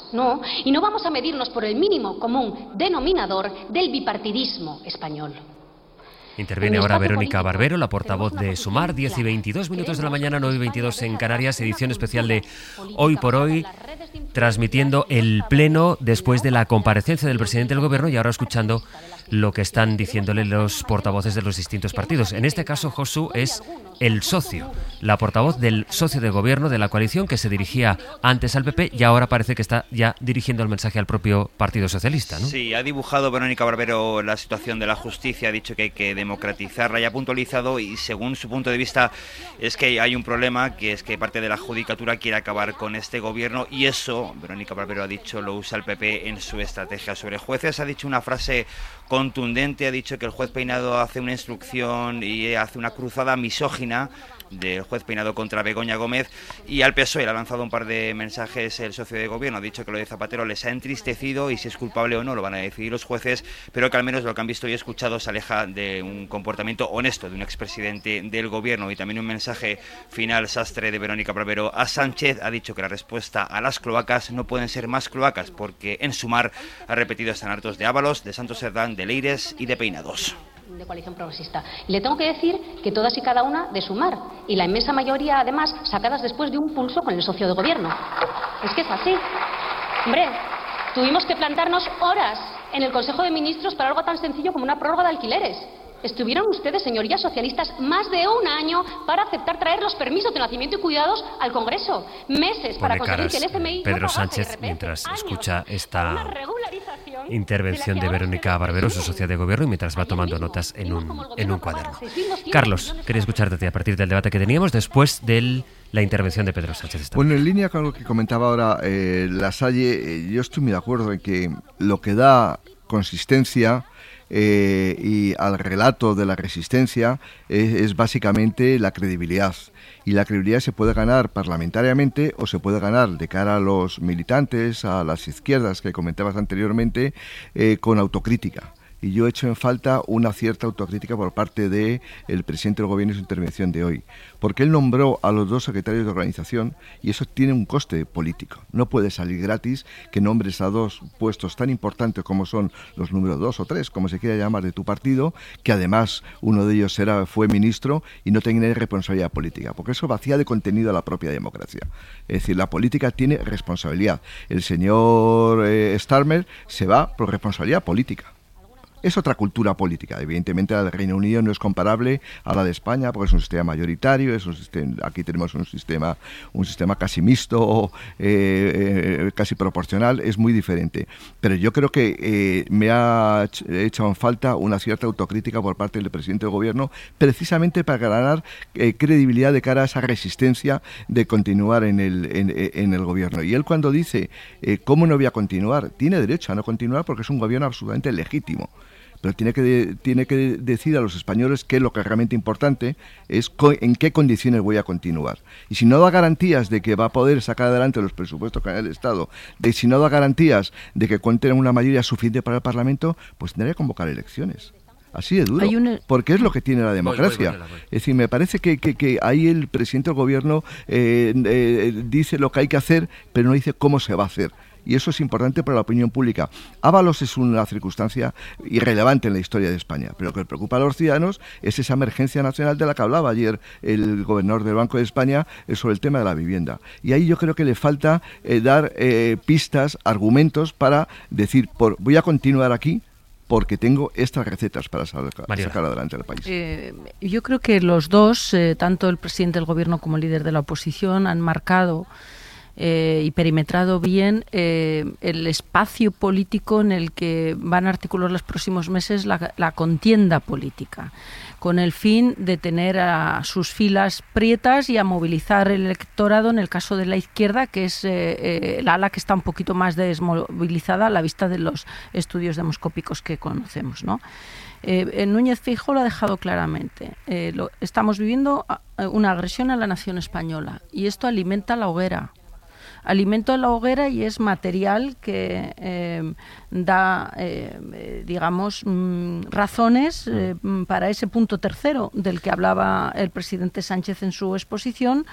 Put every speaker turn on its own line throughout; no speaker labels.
no, y no vamos a medirnos por el mínimo común denominador del bipartidismo español.
Interviene ahora Verónica Barbero, la portavoz de Sumar, 10 y 22 minutos de la mañana, 9 y 22 en Canarias, edición especial de Hoy por Hoy, transmitiendo el pleno después de la comparecencia del presidente del Gobierno y ahora escuchando lo que están diciéndole los portavoces de los distintos partidos. En este caso, Josu es el socio, la portavoz del socio de Gobierno de la coalición que se dirigía antes al PP y ahora parece que está ya dirigiendo el mensaje al propio Partido Socialista, ¿no?
Sí, ha dibujado Verónica Barbero la situación de la justicia, ha dicho que hay que democratizarla y ha puntualizado, y según su punto de vista es que hay un problema, que es que parte de la judicatura quiere acabar con este Gobierno y eso, Verónica Barbero ha dicho, lo usa el PP en su estrategia. Sobre jueces ha dicho una frase contundente, ha dicho que el juez Peinado hace una instrucción y hace una cruzada misógina del juez Peinado contra Begoña Gómez, y al PSOE le ha lanzado un par de mensajes el socio de Gobierno. Ha dicho que lo de Zapatero les ha entristecido y si es culpable o no lo van a decidir los jueces, pero que al menos lo que han visto y escuchado se aleja de un comportamiento honesto de un expresidente del Gobierno. Y también un mensaje final sastre de Verónica Barbero a Sánchez. Ha dicho que la respuesta a las cloacas no pueden ser más cloacas porque en Sumar, ha repetido, están hartos de Ábalos, de Santos Cerdán, de Leires y de Peinados.
De coalición progresista. Y le tengo que decir que todas y cada una de Sumar, y la inmensa mayoría además sacadas después de un pulso con el socio de Gobierno. Es que es así. Hombre, tuvimos que plantarnos horas en el Consejo de Ministros para algo tan sencillo como una prórroga de alquileres. Estuvieron ustedes, señorías socialistas, más de un año para aceptar traer los permisos de nacimiento y cuidados al Congreso. Meses para conseguir que el FMI
Pedro
no
Sánchez, mientras escucha esta intervención de Verónica Barbero, su socia de Gobierno, y mientras va tomando notas en un cuaderno. Carlos, quería escucharte a partir del debate que teníamos después de la intervención de Pedro Sánchez.
Bueno, en línea con lo que comentaba ahora Lasalle, yo estoy muy de acuerdo en que lo que da consistencia y al relato de la resistencia es básicamente la credibilidad. Y la credibilidad se puede ganar parlamentariamente o se puede ganar de cara a los militantes, a las izquierdas que comentabas anteriormente, con autocrítica. Y yo he hecho en falta una cierta autocrítica por parte del presidente del Gobierno en su intervención de hoy, porque él nombró a los dos secretarios de organización y eso tiene un coste político. No puede salir gratis que nombres a dos puestos tan importantes como son los números 2 o 3, como se quiera llamar, de tu partido, que además uno de ellos fue ministro y no tiene responsabilidad política, porque eso vacía de contenido a la propia democracia. Es decir, la política tiene responsabilidad. El señor Starmer se va por responsabilidad política. Es otra cultura política. Evidentemente la del Reino Unido no es comparable a la de España porque es un sistema mayoritario, aquí tenemos un sistema casi mixto, casi proporcional, es muy diferente. Pero yo creo que me ha hecho en falta una cierta autocrítica por parte del presidente del Gobierno, precisamente para ganar credibilidad de cara a esa resistencia de continuar en el Gobierno. Y él cuando dice, ¿cómo no voy a continuar? Tiene derecho a no continuar porque es un Gobierno absolutamente legítimo. Pero tiene que decir a los españoles que lo que es realmente importante es en qué condiciones voy a continuar. Y si no da garantías de que va a poder sacar adelante los presupuestos que hay en el Estado, si no da garantías de que cuenten una mayoría suficiente para el Parlamento, pues tendrá que convocar elecciones. Así de duro, porque es lo que tiene la democracia. Es decir, me parece que ahí el presidente del Gobierno dice lo que hay que hacer, pero no dice cómo se va a hacer. Y eso es importante para la opinión pública. Ábalos es una circunstancia irrelevante en la historia de España, pero lo que preocupa a los ciudadanos es esa emergencia nacional de la que hablaba ayer el gobernador del Banco de España sobre el tema de la vivienda. Y ahí yo creo que le falta dar pistas, argumentos para decir, voy a continuar aquí porque tengo estas recetas para sacar adelante al país.
Yo creo que los dos, tanto el presidente del Gobierno como el líder de la oposición, han marcado y perimetrado bien el espacio político en el que van a articular los próximos meses la contienda política, con el fin de tener a sus filas prietas y a movilizar el electorado en el caso de la izquierda, que es la ala que está un poquito más desmovilizada a la vista de los estudios demoscópicos que conocemos, ¿no? Núñez Feijóo lo ha dejado claramente. Estamos viviendo una agresión a la nación española y esto alimenta la hoguera. Alimento de la hoguera y es material que da, digamos, razones para ese punto tercero del que hablaba el presidente Sánchez en su exposición,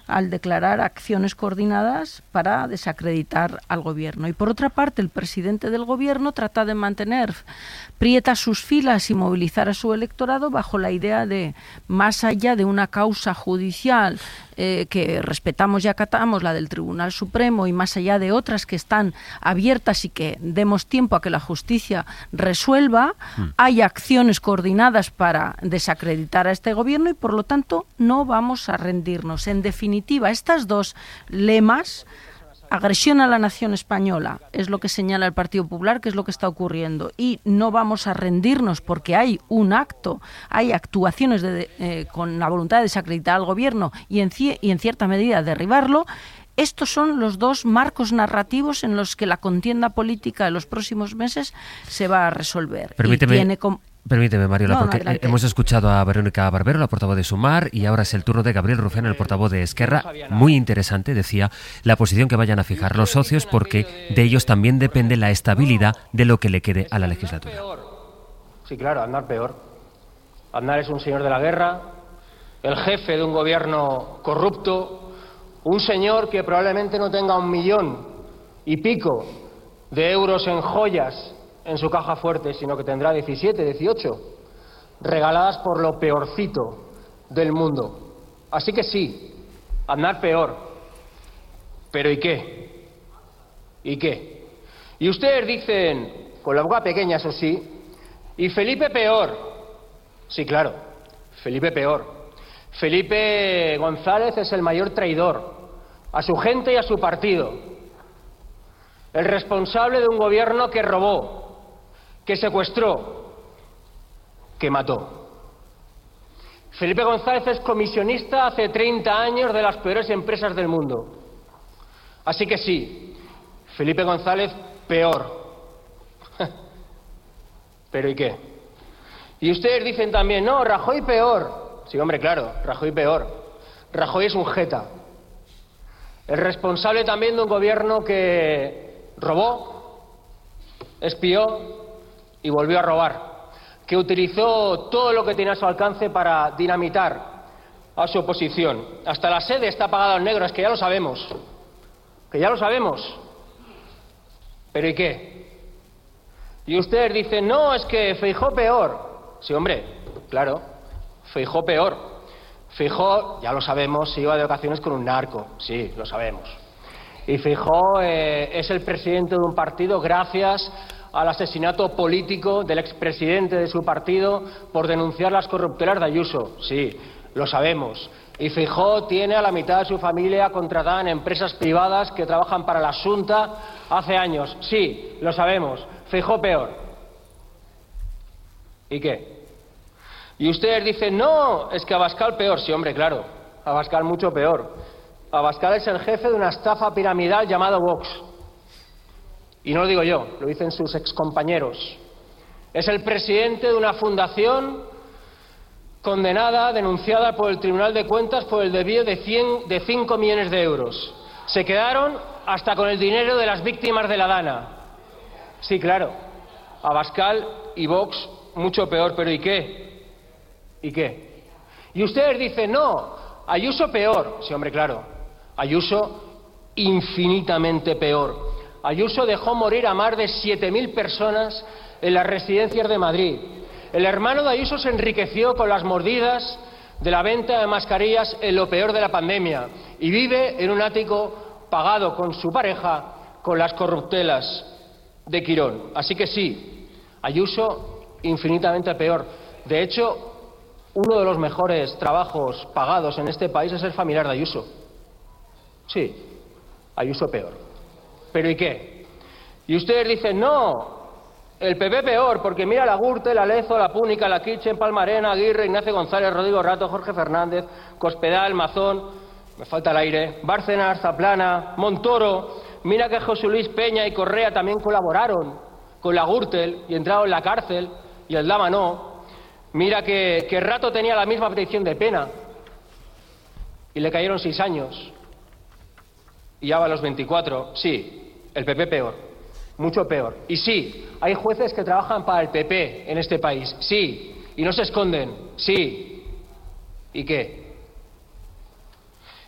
al declarar acciones coordinadas para desacreditar al gobierno. Y por otra parte, el presidente del gobierno trata de mantener prietas sus filas y movilizar a su electorado bajo la idea de, más allá de una causa judicial que respetamos y acatamos, la del Tribunal Supremo, y más allá de otras que están abiertas y que demos tiempo a que la justicia resuelva, hay acciones coordinadas para desacreditar a este gobierno y, por lo tanto, no vamos a rendirnos. En definitiva, estas dos lemas, agresión a la nación española, es lo que señala el Partido Popular, que es lo que está ocurriendo, y no vamos a rendirnos porque hay un acto, hay actuaciones con la voluntad de desacreditar al gobierno y en cierta medida derribarlo. Estos son los dos marcos narrativos en los que la contienda política en los próximos meses se va a resolver.
Permíteme, Mariola, porque
adelante.
hemos escuchado a Verónica Barbero, la portavoz de Sumar, y ahora es el turno de Gabriel Rufián, el portavoz de Esquerra. Muy interesante, decía, la posición que vayan a fijar los socios, porque de ellos también depende la estabilidad de lo que le quede a la legislatura.
Sí, claro, Aznar peor. Aznar es un señor de la guerra, el jefe de un gobierno corrupto, un señor que probablemente no tenga 1,5 millones de euros en joyas en su caja fuerte, sino que tendrá 17, 18, regaladas por lo peorcito del mundo. Así que sí, Aznar peor. Pero ¿y qué? ¿Y qué? Y ustedes dicen, con la boca pequeña, eso sí, y Felipe peor. Sí, claro, Felipe peor. Felipe González es el mayor traidor a su gente y a su partido. El responsable de un gobierno que robó, que secuestró, que mató. Felipe González es comisionista hace 30 años de las peores empresas del mundo. Así que sí, Felipe González peor. ¿Pero y qué? Y ustedes dicen también, no, Rajoy peor. Sí, hombre, claro, Rajoy peor. Rajoy es un jeta. El responsable también de un gobierno que robó, espió y volvió a robar, que utilizó todo lo que tenía a su alcance para dinamitar a su oposición. Hasta la sede está pagada en negro, es que ya lo sabemos. ¿Pero y qué? Y ustedes dicen, no, es que Feijóo peor. Sí, hombre, claro, Feijóo peor. Feijóo, ya lo sabemos, se iba de vacaciones con un narco, sí, lo sabemos. Y Feijóo es el presidente de un partido gracias al asesinato político del expresidente de su partido por denunciar las corruptelas de Ayuso. Sí, lo sabemos. Y Feijóo tiene a la mitad de su familia contratada en empresas privadas que trabajan para la Xunta hace años. Sí, lo sabemos. Feijóo peor. ¿Y qué? Y ustedes dicen, no, es que Abascal peor. Sí, hombre, claro. Abascal mucho peor. Abascal es el jefe de una estafa piramidal llamado Vox. Y no lo digo yo, lo dicen sus excompañeros. Es el presidente de una fundación condenada, denunciada por el Tribunal de Cuentas por el desvío de 5 millones de euros. Se quedaron hasta con el dinero de las víctimas de la Dana. Sí, claro. Abascal y Vox mucho peor, pero ¿y qué? ¿Y qué? Y ustedes dicen, no, Ayuso peor. Sí, hombre, claro. Ayuso infinitamente peor. Ayuso dejó morir a más de 7.000 personas en las residencias de Madrid. El hermano de Ayuso se enriqueció con las mordidas de la venta de mascarillas en lo peor de la pandemia y vive en un ático pagado con su pareja con las corruptelas de Quirón. Así que sí, Ayuso infinitamente peor. De hecho, uno de los mejores trabajos pagados en este país es el familiar de Ayuso. Sí, Ayuso peor. ¿Pero y qué? Y ustedes dicen, no, el PP peor, porque mira la Gürtel, la Lezo, la Púnica, la Kitchen, Palmarena, Aguirre, Ignacio González, Rodrigo Rato, Jorge Fernández, Cospedal, Mazón, me falta el aire, Bárcenas, Zaplana, Montoro, mira que José Luis Peña y Correa también colaboraron con la Gürtel y entraron en la cárcel y el Lama no. Mira que Rato tenía la misma petición de pena y le cayeron 6 años. Y ya va a los 24, sí, el PP peor, mucho peor. Y sí, hay jueces que trabajan para el PP en este país, sí, y no se esconden, sí. ¿Y qué?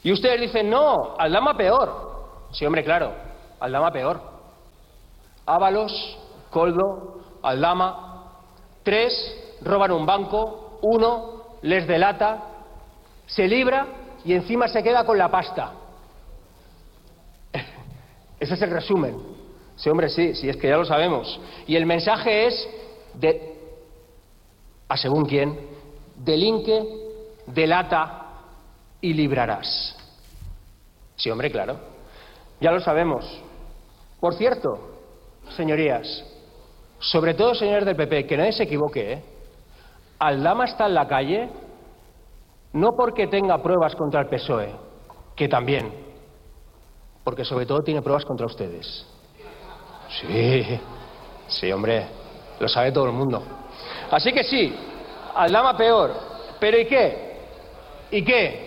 Y ustedes dicen, no, Aldama peor. Sí, hombre, claro, Aldama peor. Ábalos, Koldo, Aldama, 3 roban un banco, 1 les delata, se libra y encima se queda con la pasta. Ese es el resumen. Sí, hombre, sí, es que ya lo sabemos. Y el mensaje es a según quién, delinque, delata y librarás. Sí, hombre, claro. Ya lo sabemos. Por cierto, señorías, sobre todo señores del PP, que nadie se equivoque, ¿eh? Aldama está en la calle no porque tenga pruebas contra el PSOE, que también, porque sobre todo tiene pruebas contra ustedes. Sí, hombre, lo sabe todo el mundo. Así que sí, Aldama peor. Pero ¿y qué? ¿Y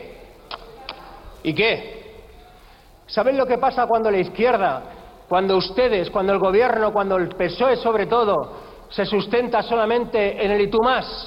qué? ¿Saben lo que pasa cuando la izquierda, cuando ustedes, cuando el gobierno, cuando el PSOE sobre todo, se sustenta solamente en el y tú más?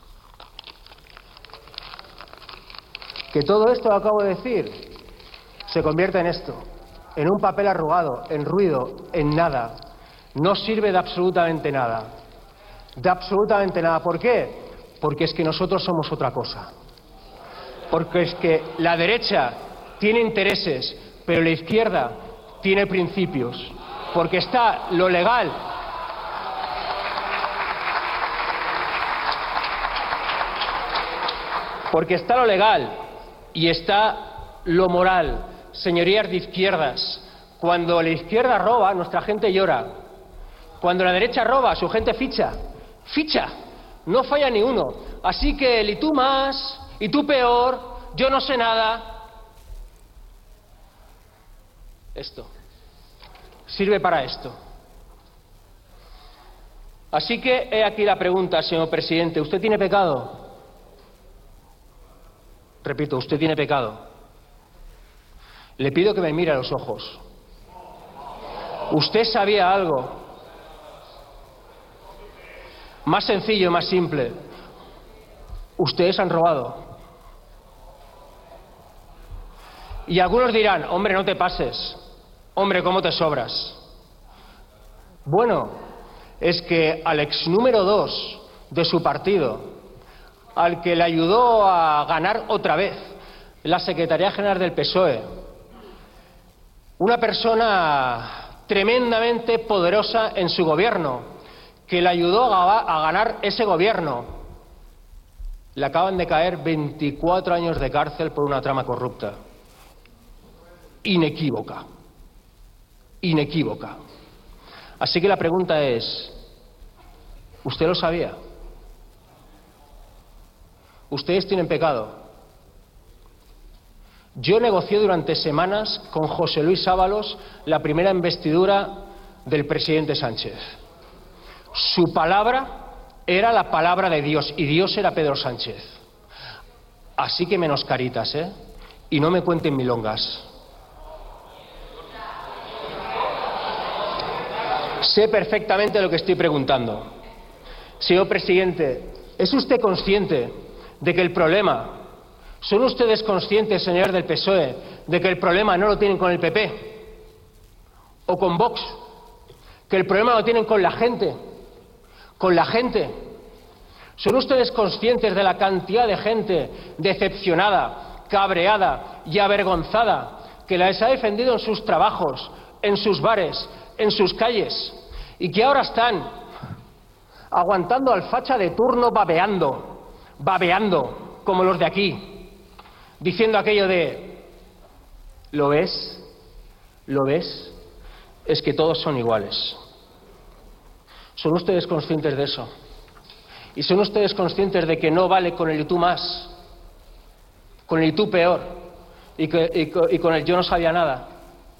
Que todo esto que acabo de decir se convierte en esto, en un papel arrugado, en ruido, en nada. No sirve de absolutamente nada. De absolutamente nada. ¿Por qué? Porque es que nosotros somos otra cosa. Porque es que la derecha tiene intereses, pero la izquierda tiene principios. Porque está lo legal. Porque está lo legal y está lo moral. Señorías de izquierdas, cuando la izquierda roba, nuestra gente llora. Cuando la derecha roba, su gente ficha. No falla ni uno. Así que el y tú más, y tú peor, yo no sé nada. Esto sirve para esto. Así que he aquí la pregunta, señor presidente. ¿Usted tiene pecado? Repito, usted tiene pecado. Le pido que me mire a los ojos. ¿Usted sabía algo? Más sencillo, más simple. Ustedes han robado. Y algunos dirán, hombre, no te pases. Hombre, ¿cómo te sobras? Bueno, es que al ex número 2 de su partido, al que le ayudó a ganar otra vez la Secretaría General del PSOE, una persona tremendamente poderosa en su gobierno, que le ayudó a ganar ese gobierno, le acaban de caer 24 años de cárcel por una trama corrupta. Inequívoca. Así que la pregunta es, ¿usted lo sabía? Ustedes tienen pecado. Yo negocié durante semanas con José Luis Ábalos la primera investidura del presidente Sánchez. Su palabra era la palabra de Dios y Dios era Pedro Sánchez. Así que menos caritas, ¿eh? Y no me cuenten milongas. Sé perfectamente lo que estoy preguntando. Señor presidente, ¿es usted consciente de que el problema, son ustedes conscientes, señores del PSOE, de que el problema no lo tienen con el PP o con Vox, que el problema lo tienen con la gente? ¿Son ustedes conscientes de la cantidad de gente decepcionada, cabreada y avergonzada que les ha defendido en sus trabajos, en sus bares, en sus calles, y que ahora están aguantando al facha de turno babeando como los de aquí, diciendo aquello de ¿lo ves? Es que todos son iguales. ¿Son ustedes conscientes de eso? ¿Y son ustedes conscientes de que no vale con el y tú más, con el y tú peor, y con el yo no sabía nada?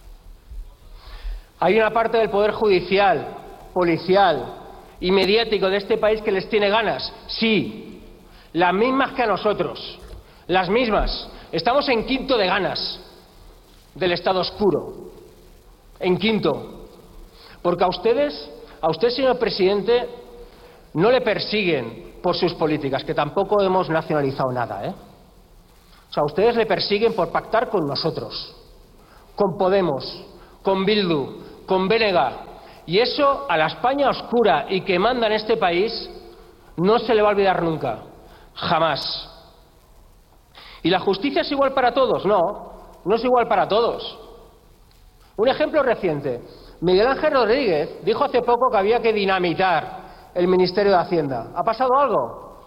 Hay una parte del poder judicial, policial y mediático de este país que les tiene ganas. Sí, las mismas que a nosotros, las mismas. Estamos en quinto de ganas del Estado oscuro, en quinto. Porque a usted, señor presidente, no le persiguen por sus políticas, que tampoco hemos nacionalizado nada, ¿eh? sea, ustedes le persiguen por pactar con nosotros, con Podemos, con Bildu, con BNG. Y eso a la España oscura y que manda en este país no se le va a olvidar nunca, jamás. ¿Y la justicia es igual para todos? No, no es igual para todos. Un ejemplo reciente. Miguel Ángel Rodríguez dijo hace poco que había que dinamitar el Ministerio de Hacienda. ¿Ha pasado algo?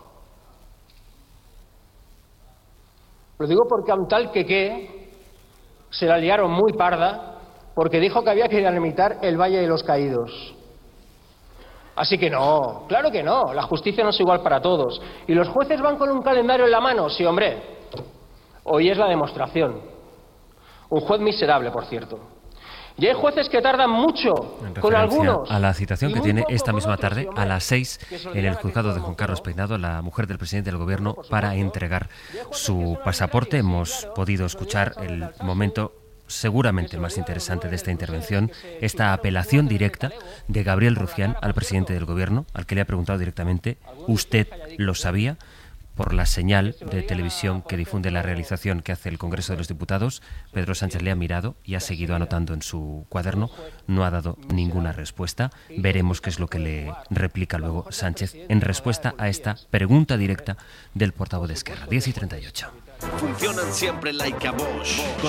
Lo digo porque a un tal que se la liaron muy parda porque dijo que había que dinamitar el Valle de los Caídos. Así que no, claro que no, la justicia no es igual para todos. ¿Y los jueces van con un calendario en la mano? Sí, hombre. Hoy es la demostración. Un juez miserable, por cierto. Y hay jueces que tardan mucho con algunos.
A la citación que tiene esta misma tarde, a las 6, en el juzgado de Juan Carlos Peinado, la mujer del presidente del gobierno, para entregar su pasaporte. Hemos podido escuchar el momento seguramente más interesante de esta intervención, esta apelación directa de Gabriel Rufián al presidente del gobierno, al que le ha preguntado directamente: ¿usted lo sabía? Por la señal de televisión que difunde la realización que hace el Congreso de los Diputados. Pedro Sánchez le ha mirado y ha seguido anotando en su cuaderno. No ha dado ninguna respuesta. Veremos qué es lo que le replica luego Sánchez en respuesta a esta pregunta directa del portavoz de Esquerra. 10:38.
Funcionan siempre like a Bosch.